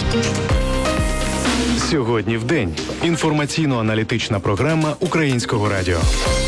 Сьогодні в день. Інформаційно-аналітична програма Українського радіо.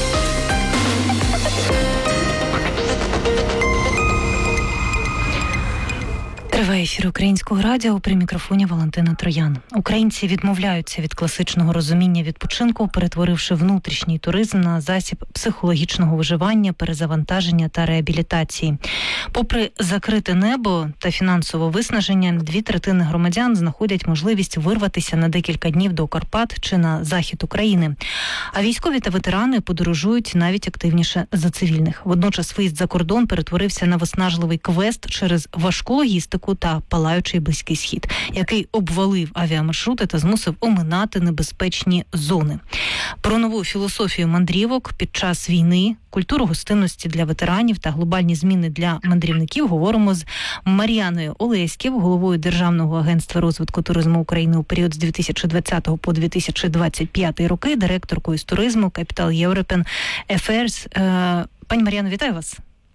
Триває ефір Українського радіо, при мікрофоні Валентина Троян. Українці відмовляються від класичного розуміння відпочинку, перетворивши внутрішній туризм на засіб психологічного виживання, перезавантаження та реабілітації. Попри закрите небо та фінансове виснаження, 2/3 громадян знаходять можливість вирватися на декілька днів до Карпат чи на захід України. А військові та ветерани подорожують навіть активніше за цивільних. Водночас виїзд за кордон перетворився на виснажливий квест через важку логістику та палаючий Близький Схід, який обвалив авіамаршрути та змусив оминати небезпечні зони. Про нову філософію мандрівок під час війни, культуру гостинності для ветеранів та глобальні зміни для мандрівників говоримо з Мар'яною Олеськів, головою Державного агентства розвитку туризму України у період з 2020 по 2025 роки, директоркою з туризму Capital European Affairs. Пані Мар'яно, вітаю вас.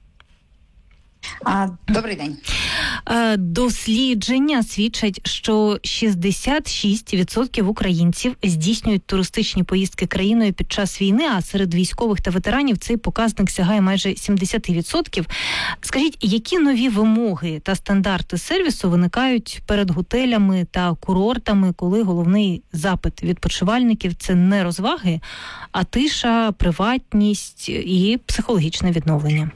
Добрий день. Дослідження свідчать, що 66% українців здійснюють туристичні поїздки країною під час війни, а серед військових та ветеранів цей показник сягає майже 70%. Скажіть, які нові вимоги та стандарти сервісу виникають перед готелями та курортами, коли головний запит відпочивальників – це не розваги, а тиша, приватність і психологічне відновлення?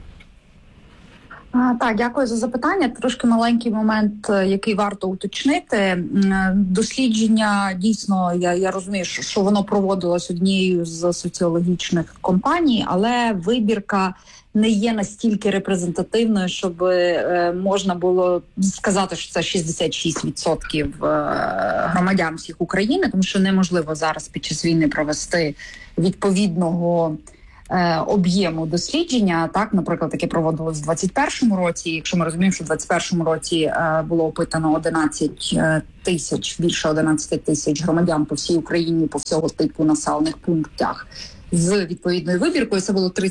Так, дякую за запитання. Трошки маленький момент, який варто уточнити. Дослідження, дійсно, я розумію, що воно проводилось однією з соціологічних компаній, але вибірка не є настільки репрезентативною, щоб можна було сказати, що це 66% громадян всіх України, тому що неможливо зараз під час війни провести відповідного об'єму дослідження. Так, наприклад, таке проводилось в 2021 році. Якщо ми розуміємо, що в 2021 році було опитано більше 11 тисяч громадян по всій Україні, по всього типу населених пунктах з відповідною вибіркою. Це було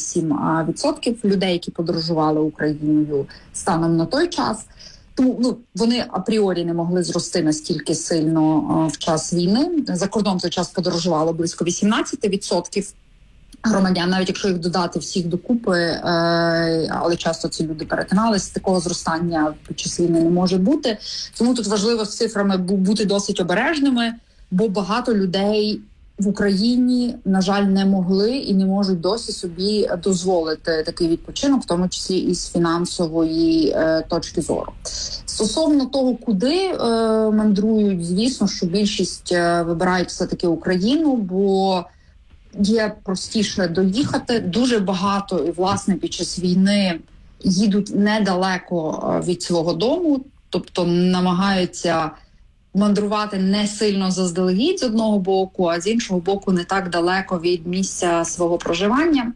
38% людей, які подорожували Україною станом на той час. Тому вони апріорі не могли зрости настільки сильно в час війни. За кордон в той час подорожувало близько 18% громадян, навіть якщо їх додати всіх докупи, але часто ці люди перетиналися, такого зростання під час війни не може бути. Тому тут важливо з цифрами бути досить обережними, бо багато людей в Україні, на жаль, не могли і не можуть досі собі дозволити такий відпочинок, в тому числі і з фінансової точки зору. Стосовно того, куди мандрують, звісно, що більшість вибирають все-таки Україну, бо є простіше доїхати. Дуже багато, і власне під час війни їдуть недалеко від свого дому, тобто намагаються мандрувати не сильно заздалегідь з одного боку, а з іншого боку не так далеко від місця свого проживання.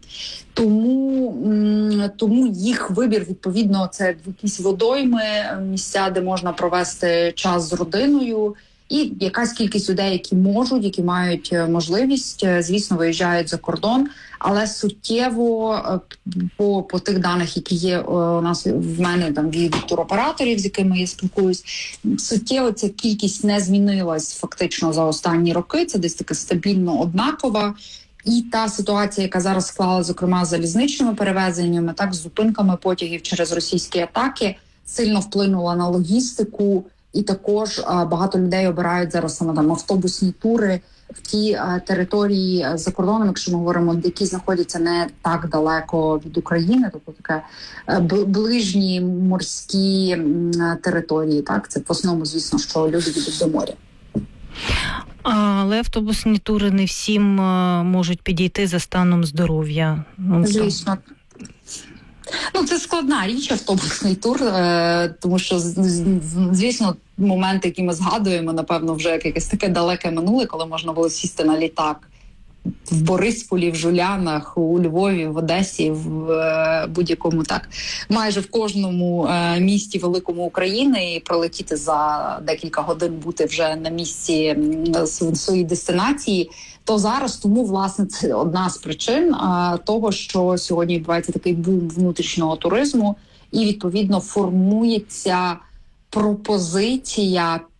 Тому їх вибір, відповідно, це якісь водойми, місця, де можна провести час з родиною. І якась кількість людей, які можуть, які мають можливість, звісно, виїжджають за кордон, але суттєво по тих даних, які є у нас в мене там від туроператорів, з якими я спілкуюсь, суттєво ця кількість не змінилась фактично за останні роки. Це десь таке стабільно однакова. І та ситуація, яка зараз склала, зокрема, з залізничними перевезеннями, так, з зупинками потягів через російські атаки, сильно вплинула на логістику. І також багато людей обирають зараз саме там автобусні тури в ті території за кордоном, якщо ми говоримо, які знаходяться не так далеко від України, тобто таке ближні морські території. Так, це в основному, звісно, що люди їдуть до моря. Але автобусні тури не всім можуть підійти за станом здоров'я. Звісно. Це складна річ, автобусний тур, тому що, звісно, моменти, які ми згадуємо, напевно, вже як якесь таке далеке минуле, коли можна було сісти на літак в Борисполі, в Жулянах, у Львові, в Одесі, в будь-якому, так, майже в кожному місті великому України і пролетіти за декілька годин, бути вже на місці своєї дестинації, то зараз тому, власне, це одна з причин того, що сьогодні відбувається такий бум внутрішнього туризму і, відповідно, формується пропозиція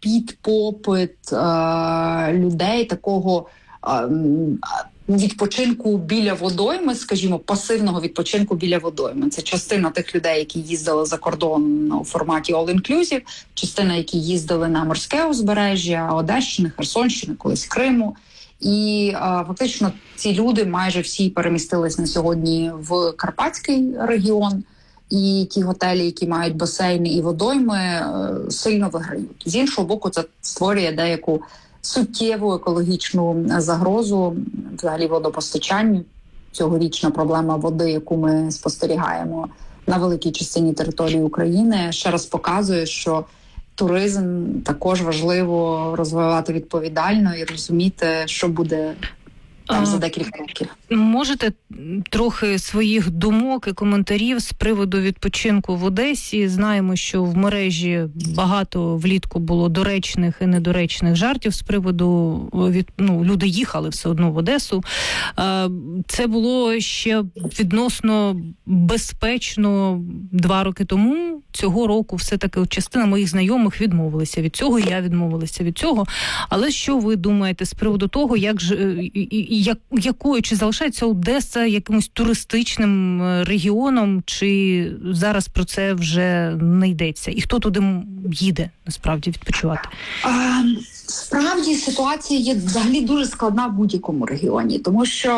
попит людей такого відпочинку біля водойми, скажімо, пасивного відпочинку біля водойми. Це частина тих людей, які їздили за кордон у форматі all-inclusive, частина, які їздили на морське узбережжя Одещини, Херсонщини, колись Криму. І фактично ці люди майже всі перемістились на сьогодні в Карпатський регіон. І ті готелі, які мають басейни і водойми, сильно виграють. З іншого боку, це створює деяку суттєву екологічну загрозу взагалі водопостачанню. Цьогорічна проблема води, яку ми спостерігаємо на великій частині території України, ще раз показує, що туризм також важливо розвивати відповідально і розуміти, що буде там за декілька років. Можете трохи своїх думок і коментарів з приводу відпочинку в Одесі? Знаємо, що в мережі багато влітку було доречних і недоречних жартів з приводу люди їхали все одно в Одесу. Це було ще відносно безпечно 2 роки тому. Цього року все-таки частина моїх знайомих відмовилися від цього, я відмовилася від цього. Але що ви думаєте з приводу того, якою чи залишається Одеса якимось туристичним регіоном, чи зараз про це вже не йдеться? І хто туди їде, насправді, відпочивати? Справді, ситуація є взагалі дуже складна в будь-якому регіоні, тому що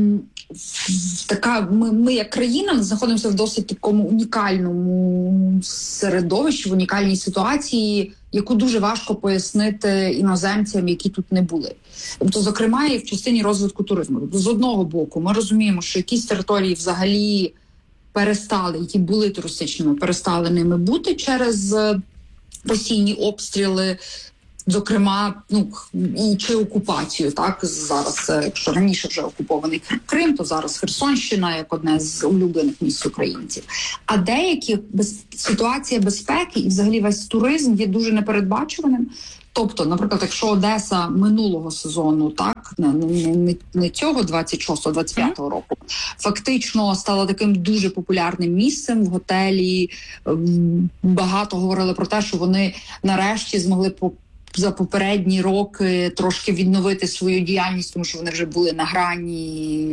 ми як країна знаходимося в досить такому унікальному середовищі, в унікальній ситуації, яку дуже важко пояснити іноземцям, які тут не були. Тобто, зокрема, і в частині розвитку туризму. Тобто, з одного боку, ми розуміємо, що якісь території взагалі перестали, які були туристичними, перестали ними бути через постійні обстріли, зокрема, і чи окупацію, так, зараз, якщо раніше вже окупований Крим, то зараз Херсонщина, як одне з улюблених місць українців. А деякі ситуація безпеки і взагалі весь туризм є дуже непередбачуваним. Тобто, наприклад, якщо Одеса минулого сезону, так, не цього 26-25 року, фактично стала таким дуже популярним місцем в готелі, багато говорили про те, що вони нарешті змогли за попередні роки трошки відновити свою діяльність, тому що вони вже були на грані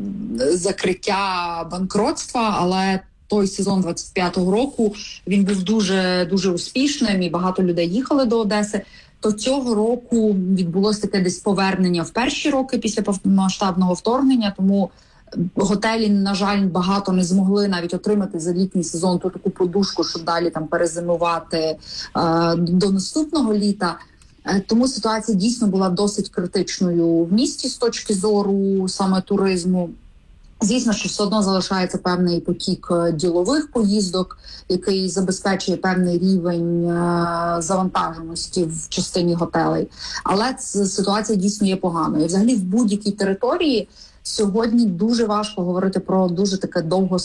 закриття, банкротства, але той сезон 25-го року, він був дуже, дуже успішним і багато людей їхали до Одеси. То цього року відбулося таке десь повернення в перші роки після повномасштабного вторгнення, тому готелі, на жаль, багато не змогли навіть отримати за літній сезон ту таку подушку, щоб далі там перезимувати до наступного літа. Тому ситуація дійсно була досить критичною в місті з точки зору саме туризму. Звісно, що все одно залишається певний потік ділових поїздок, який забезпечує певний рівень завантаженості в частині готелей. Але ситуація дійсно є поганою. Взагалі в будь-якій території сьогодні дуже важко говорити про дуже таке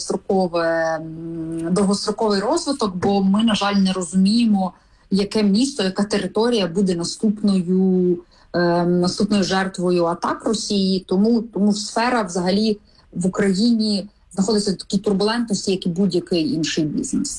довгостроковий розвиток, бо ми, на жаль, не розуміємо, яке місто, яка територія буде наступною жертвою атак Росії. Тому сфера взагалі в Україні знаходиться в такій турбулентності, як і будь-який інший бізнес.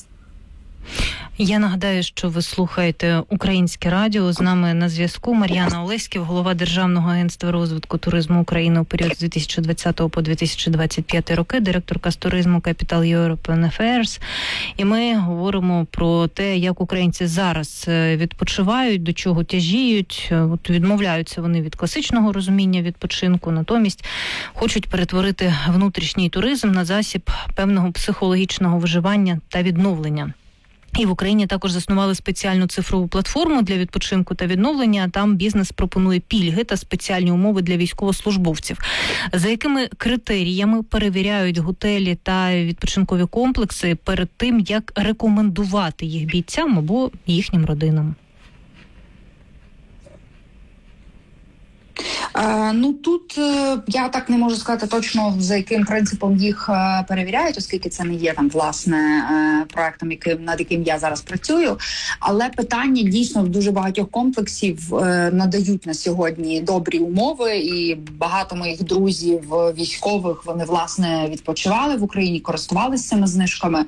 Я нагадаю, що ви слухаєте Українське радіо. З нами на зв'язку Мар'яна Олеськів, голова Державного агентства розвитку туризму України у період з 2020 по 2025 роки, директорка з туризму Capital European Affairs. І ми говоримо про те, як українці зараз відпочивають, до чого тяжіють. От відмовляються вони від класичного розуміння відпочинку, натомість хочуть перетворити внутрішній туризм на засіб певного психологічного виживання та відновлення. І в Україні також заснували спеціальну цифрову платформу для відпочинку та відновлення. Там бізнес пропонує пільги та спеціальні умови для військовослужбовців. За якими критеріями перевіряють готелі та відпочинкові комплекси перед тим, як рекомендувати їх бійцям або їхнім родинам? Тут я так не можу сказати точно, за яким принципом їх перевіряють, оскільки це не є там власне проектом, над яким я зараз працюю. Але питання дійсно в дуже багатьох комплексів надають на сьогодні добрі умови, і багато моїх друзів військових, вони власне відпочивали в Україні, користувалися цими знижками.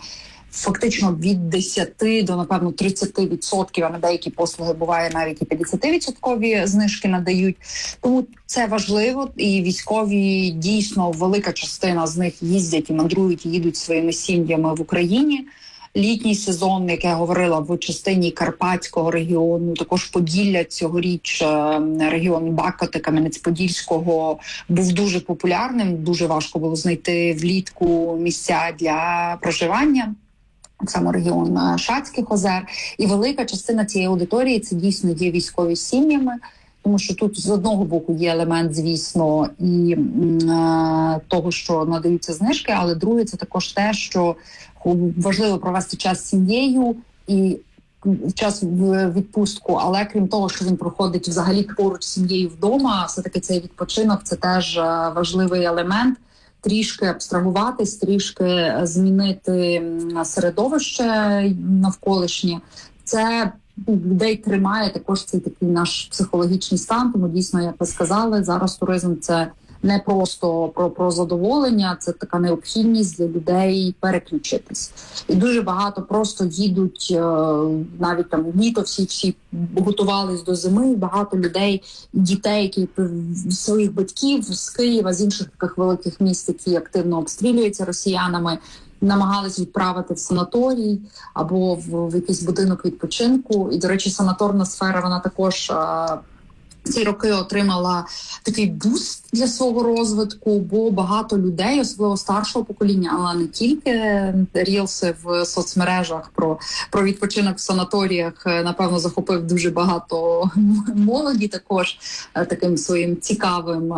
фактично від 10 до, напевно, 30%, а на деякі послуги буває навіть і 50% знижки надають. Тому це важливо, і військові дійсно, велика частина з них їздять і мандрують, і їдуть своїми сім'ями в Україні. Літній сезон, як я говорила, в частині Карпатського регіону, також Поділля цьогоріч, регіон Бакоти, Кам'янець-Подільського, був дуже популярним. Дуже важко було знайти влітку місця для проживання. Саме регіон Шацьких озер. І велика частина цієї аудиторії – це дійсно є військові з сім'ями. Тому що тут з одного боку є елемент, звісно, і того, що надаються знижки, але друге – це також те, що важливо провести час з сім'єю і час в відпустку, але крім того, що він проходить взагалі поруч з сім'єю вдома, все-таки цей відпочинок – це теж важливий елемент. Трішки абстрагуватись, трішки змінити середовище навколишнє. Це людей тримає також цей такий наш психологічний стан, тому дійсно, як ви сказали, зараз туризм – це не просто про задоволення, це така необхідність для людей переключитись. І дуже багато просто їдуть, навіть там літо всі готувались до зими, багато людей, дітей, які своїх батьків з Києва, з інших таких великих міст, які активно обстрілюються росіянами, намагались відправити в санаторій або в якийсь будинок відпочинку. І, до речі, санаторна сфера, вона також ці роки отримала такий буст для свого розвитку, бо багато людей, особливо старшого покоління, але не тільки, рілси в соцмережах про відпочинок в санаторіях, напевно, захопив дуже багато молоді також таким своїм цікавим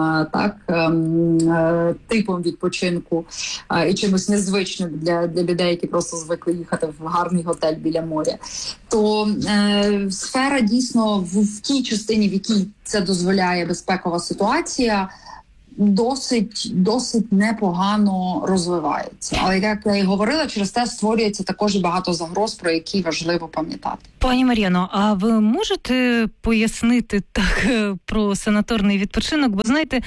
типом відпочинку і чимось незвичним для людей, які просто звикли їхати в гарний готель біля моря. То сфера дійсно в тій частині, в якій це дозволяє безпекова ситуація, досить непогано розвивається. Але, як я і говорила, через те створюється також і багато загроз, про які важливо пам'ятати. Пані Мар'яно, а ви можете пояснити так про санаторний відпочинок? Бо, знаєте,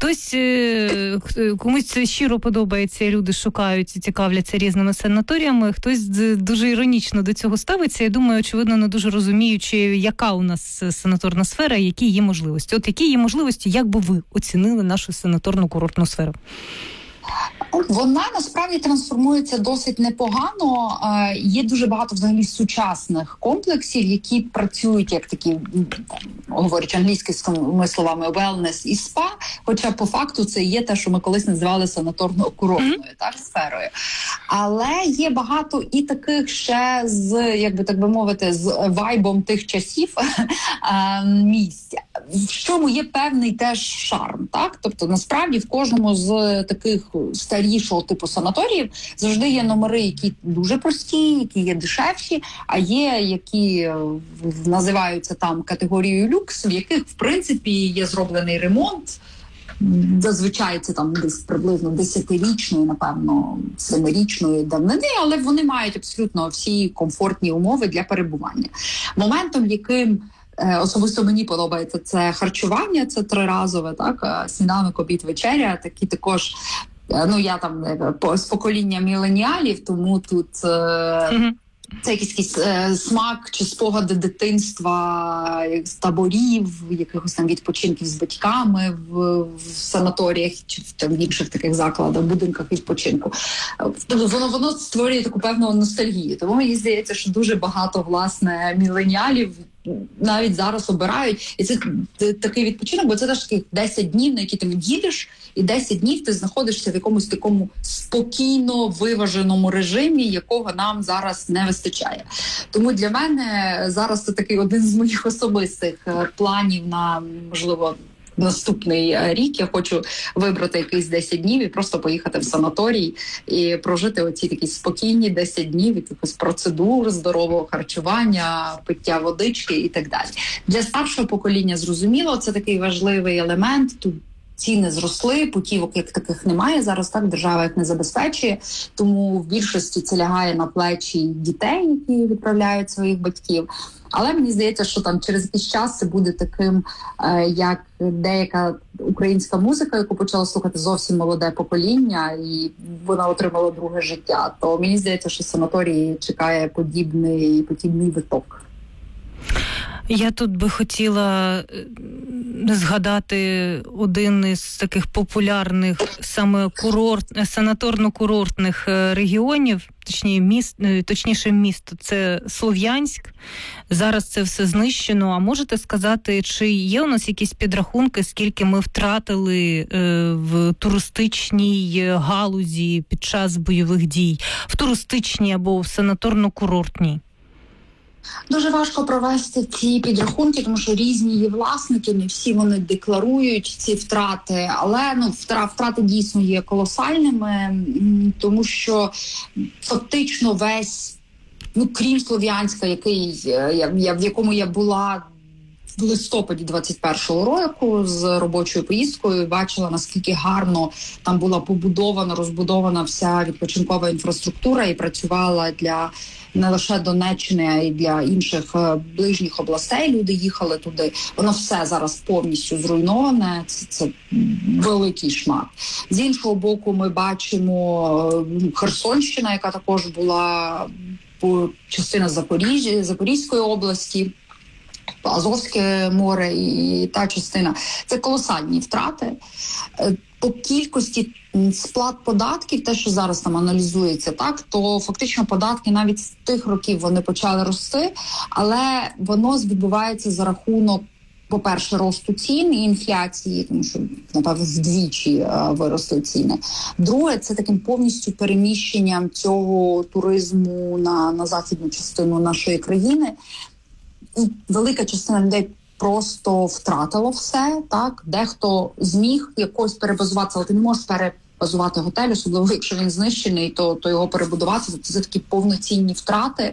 комусь це щиро подобається, люди шукають і цікавляться різними санаторіями, хтось дуже іронічно до цього ставиться. Я думаю, очевидно, не дуже розуміючи, яка у нас санаторна сфера, які є можливості. От які є можливості, як би ви оцінили нашу санаторну курортну сферу? Вона насправді трансформується досить непогано. Є дуже багато взагалі сучасних комплексів, які працюють як такі, говорячи англійськими словами, wellness і спа, хоча по факту це є те, що ми колись називали санаторно-курортною сферою. Але є багато і таких ще з, як би так би мовити, з вайбом тих часів місць, в чому є певний теж шарм, так? Тобто, насправді, в кожному з таких старішого типу санаторіїв завжди є номери, які дуже прості, які є дешевші, а є, які називаються там категорією люкс, в яких, в принципі, є зроблений ремонт. Зазвичай це там десь приблизно 10-річної, напевно, 7-річної давнини, але вони мають абсолютно всі комфортні умови для перебування. Моментом, яким особисто мені подобається, це харчування, це триразове, так, сніданок, обід, вечеря, такі також. Ну, я там з покоління міленіалів, тому тут це якийсь смак чи спогади дитинства, з таборів, якихось там відпочинків з батьками в санаторіях чи в інших таких закладах, будинках відпочинку. Воно створює таку певну ностальгію. Тому мені здається, що дуже багато, власне, міленіалів навіть зараз обирають. І це такий відпочинок, бо це теж таких 10 днів, на які ти їдеш, і 10 днів ти знаходишся в якомусь такому спокійно виваженому режимі, якого нам зараз не вистачає. Тому для мене зараз це такий один з моїх особистих планів на, можливо, наступний рік. Я хочу вибрати якісь 10 днів і просто поїхати в санаторій і прожити оці такі спокійні 10 днів, якихось процедур, здорового харчування, пиття водички і так далі. Для старшого покоління, зрозуміло, це такий важливий елемент. Тут ціни зросли, путівок як таких немає зараз, так держава їх не забезпечує, тому в більшості це лягає на плечі дітей, які відправляють своїх батьків. Але мені здається, що там через якийсь час це буде таким, як деяка українська музика, яку почало слухати зовсім молоде покоління, і вона отримала друге життя. То мені здається, що санаторії чекає подібний виток. Я тут би хотіла згадати один із таких популярних саме санаторно-курортних регіонів, точніше місто, це Слов'янськ. Зараз це все знищено. А можете сказати, чи є у нас якісь підрахунки, скільки ми втратили в туристичній галузі під час бойових дій, в туристичній або в санаторно-курортній? Дуже важко провести ці підрахунки, тому що різні є власники, не всі вони декларують ці втрати, але втрати дійсно є колосальними, тому що фактично весь, крім Слов'янська, в якому я була в листопаді 21-го року з робочою поїздкою, бачила, наскільки гарно там була розбудована вся відпочинкова інфраструктура і працювала для не лише Донеччини, а й для інших ближніх областей. Люди їхали туди. Воно все зараз повністю зруйноване. Це великий шмат. З іншого боку, ми бачимо Херсонщина, яка також була частина Запорізької області, Азовське море і та частина. Це колосальні втрати. По кількості сплат податків, те, що зараз там аналізується, так, то фактично податки навіть з тих років вони почали рости, але воно відбувається за рахунок, по-перше, росту цін і інфляції, тому що, напевно, вдвічі виросли ціни. Друге, це таким повністю переміщенням цього туризму на західну частину нашої країни. І велика частина людей просто втратило все, так? Дехто зміг якось перебазуватися, але ти не можеш перебазувати готель, особливо якщо він знищений, то його перебудувати. Це такі повноцінні втрати.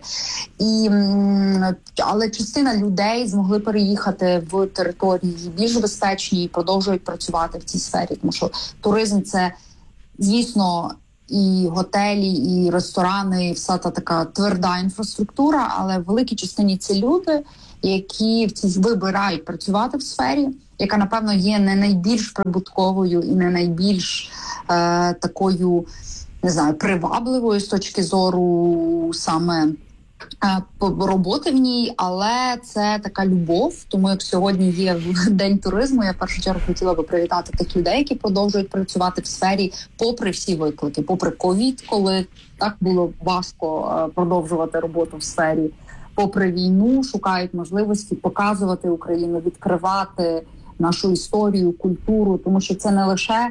Але частина людей змогли переїхати в території більш безпечні і продовжують працювати в цій сфері, тому що туризм – це, звісно, і готелі, і ресторани, і вся та така тверда інфраструктура, але в великій частині це люди, які вибирають працювати в сфері, яка, напевно, є не найбільш прибутковою і не найбільш такою, не знаю, привабливою з точки зору саме роботи в ній, але це така любов. Тому як сьогодні є День туризму, я в першу чергу хотіла би привітати тих людей, які продовжують працювати в сфері попри всі виклики, попри ковід, коли так було важко продовжувати роботу в сфері, попри війну, шукають можливості показувати Україну, відкривати нашу історію, культуру, тому що це не лише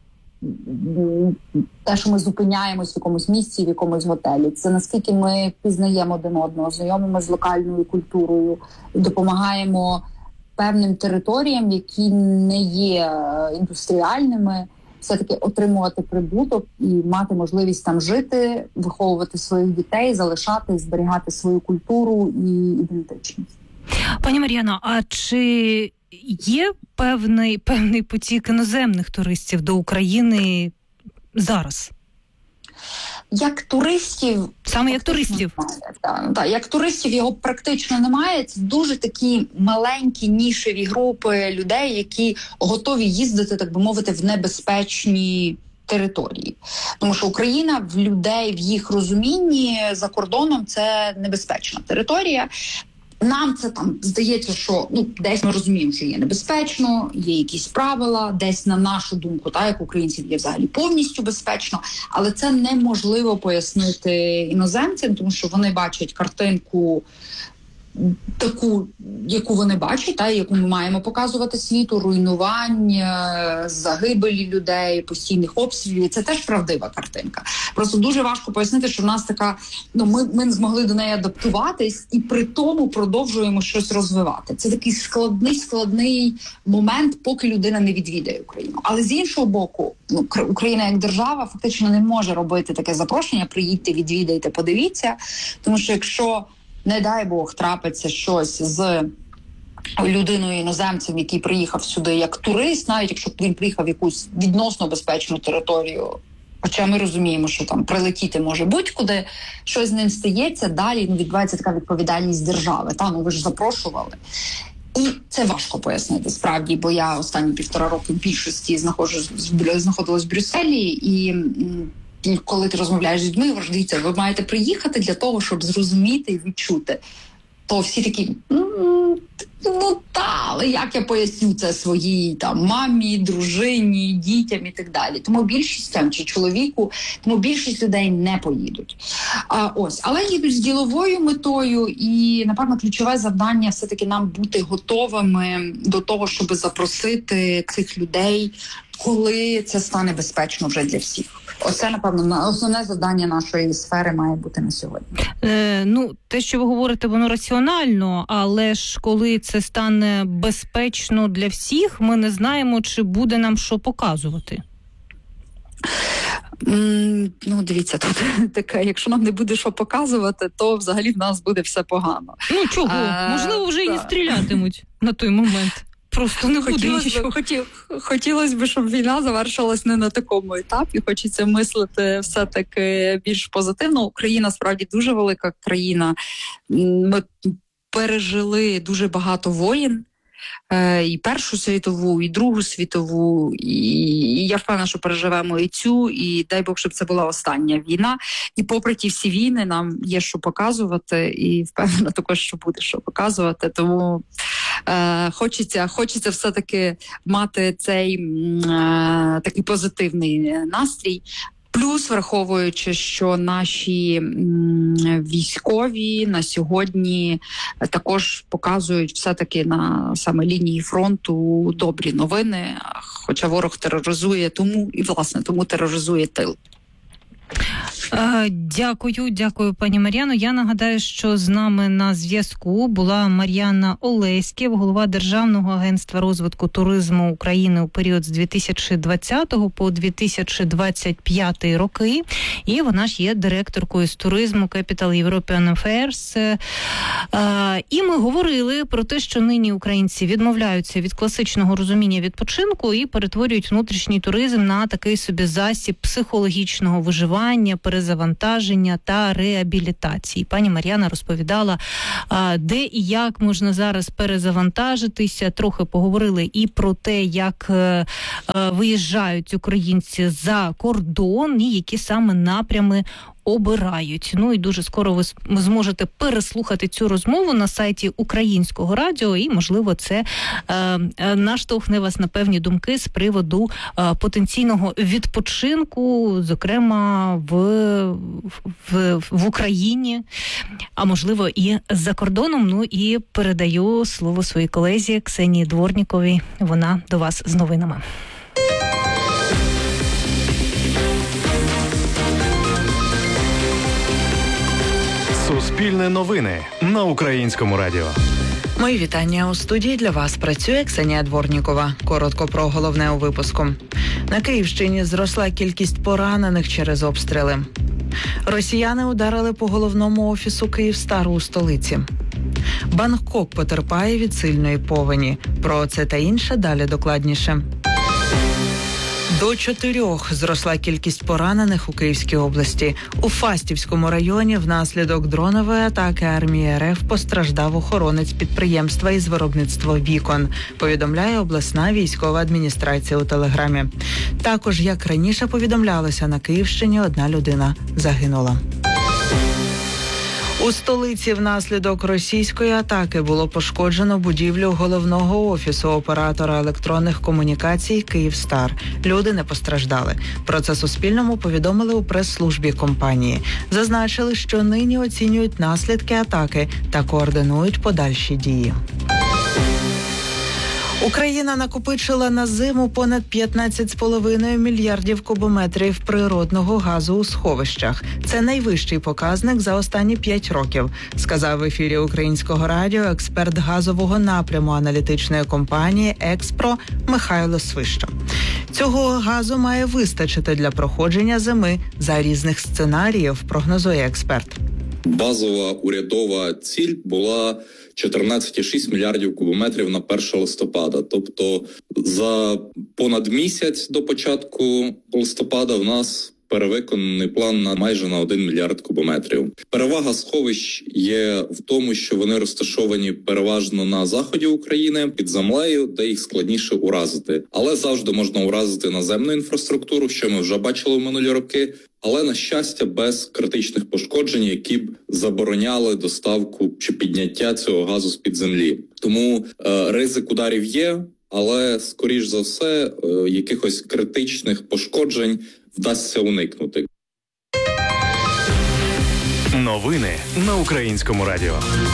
те, що ми зупиняємось в якомусь місці, в якомусь готелі. Це наскільки ми пізнаємо один одного, знайомимо з локальною культурою, допомагаємо певним територіям, які не є індустріальними, все-таки отримувати прибуток і мати можливість там жити, виховувати своїх дітей, залишати, зберігати свою культуру і ідентичність. Пані Мар'яно, а чи є певний потік іноземних туристів до України зараз? Як туристів... Саме як туристів? Як туристів його практично немає. Це дуже такі маленькі нішеві групи людей, які готові їздити, так би мовити, в небезпечні території. Тому що Україна в людей, в їх розумінні за кордоном це небезпечна територія. Нам це там здається, що десь ми розуміємо, що є небезпечно, є якісь правила, десь на нашу думку, як українців, є взагалі повністю безпечно, але це неможливо пояснити іноземцям, тому що вони бачать картинку таку, яку вони бачать, яку ми маємо показувати світу, руйнувань, загибелі людей, постійних обстрілів. Це теж правдива картинка. Просто дуже важко пояснити, що в нас така, ми змогли до неї адаптуватись і при тому продовжуємо щось розвивати. Це такий складний момент, поки людина не відвідає Україну. Але з іншого боку, Україна як держава фактично не може робити таке запрошення: приїдьте, відвідайте, подивіться. Тому що якщо, не дай Бог, трапиться щось з людиною іноземцем, який приїхав сюди як турист, навіть якщо він приїхав в якусь відносно безпечну територію. Хоча ми розуміємо, що там прилетіти може будь-куди, щось з ним стається, далі відбувається така відповідальність держави. Ви ж запрошували. І це важко пояснити, справді, бо я останні 1,5 роки в більшості знаходилась в Брюсселі, і коли ти розмовляєш з людьми, дивіться, ви маєте приїхати для того, щоб зрозуміти і відчути. То всі такі, але як я поясню це своїй мамі, дружині, дітям і так далі. Тому більшість чи чоловіку, більшість людей не поїдуть. Але їдуть з діловою метою, і, напевно, ключове завдання все-таки нам бути готовими до того, щоб запросити цих людей, коли це стане безпечно вже для всіх. Оце, напевно, основне завдання нашої сфери має бути на сьогодні. Те, що ви говорите, воно раціонально, але ж коли це стане безпечно для всіх, ми не знаємо, чи буде нам що показувати. Дивіться, тут таке, якщо нам не буде що показувати, то взагалі в нас буде все погано. Чого? Можливо, вже і не стрілятимуть на той момент. Просто не буде нічого. Хотілося б, щоб війна завершилась не на такому етапі. Хочеться мислити все-таки більш позитивно. Україна, справді, дуже велика країна. Ми пережили дуже багато воєн. І Першу світову, і Другу світову, і я впевнена, що переживемо і цю, і дай Бог, щоб це була остання війна. І попри ті всі війни нам є що показувати, і впевнена також, що буде що показувати. Тому хочеться все-таки мати цей такий позитивний настрій. Плюс, враховуючи, що наші військові на сьогодні також показують все-таки на саме лінії фронту добрі новини, хоча ворог тероризує, тому тероризує тил. Дякую, пані Мар'яно. Я нагадаю, що з нами на зв'язку була Мар'яна Олеськів, голова Державного агентства розвитку туризму України у період з 2020 по 2025 роки. І вона ж є директоркою з туризму Capital European Affairs. І ми говорили про те, що нині українці відмовляються від класичного розуміння відпочинку і перетворюють внутрішній туризм на такий собі засіб психологічного виживання, перезавантаження та реабілітації. Пані Мар'яна розповідала, де і як можна зараз перезавантажитися. Трохи поговорили і про те, як виїжджають українці за кордон і які саме напрями обирають. І дуже скоро ви зможете переслухати цю розмову на сайті Українського радіо, і, можливо, це наштовхне вас на певні думки з приводу потенційного відпочинку, зокрема в Україні, а можливо і за кордоном. І передаю слово своїй колезі Ксенії Дворніковій. Вона до вас з новинами. Суспільне новини на Українському радіо. Мої вітання. У студії для вас працює Ксенія Дворнікова. Коротко про головне у випуску. На Київщині зросла кількість поранених через обстріли. Росіяни ударили по головному офісу Київстар у столиці. Бангкок потерпає від сильної повені. Про це та інше далі докладніше. До 4 зросла кількість поранених у Київській області. У Фастівському районі внаслідок дронової атаки армії РФ постраждав охоронець підприємства із виробництва вікон, повідомляє обласна військова адміністрація у Телеграмі. Також, як раніше повідомлялося, на Київщині 1 людина загинула. У столиці внаслідок російської атаки було пошкоджено будівлю головного офісу оператора електронних комунікацій «Київстар». Люди не постраждали. Про це Суспільному повідомили у прес-службі компанії. Зазначили, що нині оцінюють наслідки атаки та координують подальші дії. Україна накопичила на зиму понад 15,5 мільярдів кубометрів природного газу у сховищах. Це найвищий показник за останні 5 років, сказав в ефірі Українського радіо експерт газового напряму аналітичної компанії «Експро» Михайло Свища. Цього газу має вистачити для проходження зими за різних сценаріїв, прогнозує експерт. Базова урядова ціль була 14,6 мільярдів кубометрів на 1 листопада. Тобто за понад місяць до початку листопада в нас перевиконаний план на майже на 1 мільярд кубометрів. Перевага сховищ є в тому, що вони розташовані переважно на заході України, під землею, де їх складніше уразити. Але завжди можна уразити наземну інфраструктуру, що ми вже бачили в минулі роки, але, на щастя, без критичних пошкоджень, які б забороняли доставку чи підняття цього газу з-під землі. Тому ризик ударів є, але, скоріш за все, якихось критичних пошкоджень вдасться уникнути. Новини на Українському радіо.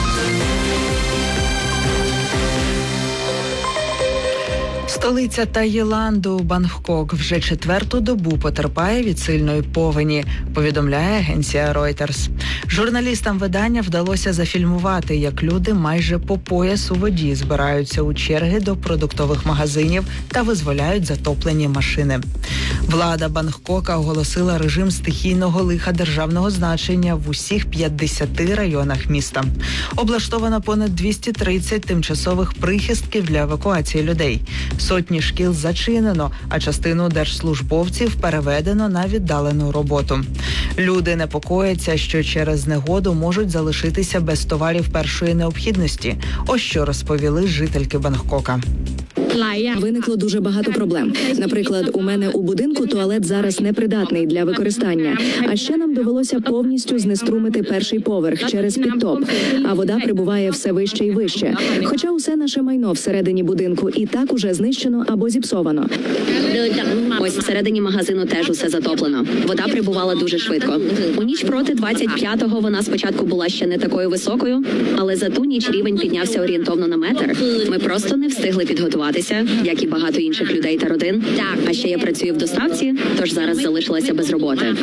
Столиця Таїланду, Бангкок, вже 4-ту добу потерпає від сильної повені, повідомляє агенція Reuters. Журналістам видання вдалося зафільмувати, як люди майже по пояс у воді збираються у черги до продуктових магазинів та визволяють затоплені машини. Влада Бангкока оголосила режим стихійного лиха державного значення в усіх 50 районах міста. Облаштовано понад 230 тимчасових прихистків для евакуації людей. Сотні шкіл зачинено, а частину держслужбовців переведено на віддалену роботу. Люди непокояться, що через негоду можуть залишитися без товарів першої необхідності. Ось що розповіли жительки Бангкока. Виникло дуже багато проблем. Наприклад, у мене у будинку туалет зараз непридатний для використання. А ще нам довелося повністю знеструмити перший поверх через підтоп. А вода прибуває все вище і вище. Хоча усе наше майно всередині будинку і так уже знищено або зіпсовано. Ось всередині магазину теж усе затоплено. Вода прибувала дуже швидко. У ніч проти 25-го вона спочатку була ще не такою високою, але за ту ніч рівень піднявся орієнтовно на метр. Ми просто не встигли підготуватися, як і багато інших людей та родин. А ще я працюю в доставці, тож зараз залишилася без роботи.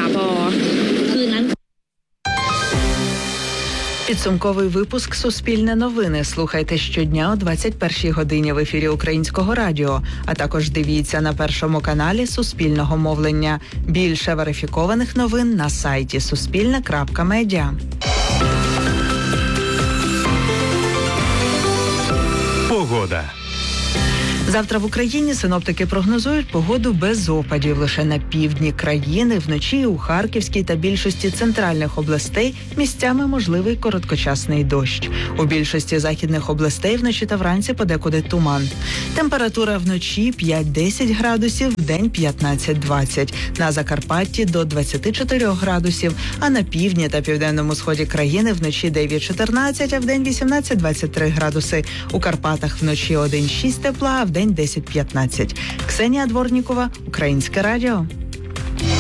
Підсумковий випуск «Суспільне новини» слухайте щодня о 21-й годині в ефірі Українського радіо, а також дивіться на Першому каналі Суспільного мовлення. Більше верифікованих новин на сайті suspilne.media. Погода. Завтра в Україні синоптики прогнозують погоду без опадів. Лише на півдні країни, вночі у Харківській та більшості центральних областей місцями можливий короткочасний дощ. У більшості західних областей вночі та вранці подекуди туман. Температура вночі 5-10 градусів, вдень 15-20. На Закарпатті до 24 градусів, а на півдні та південному сході країни вночі 9-14, а вдень 18-23 градуси. У Карпатах вночі 1-6 тепла, а вдень 10-15. Ксенія Дворнікова, Українське радіо.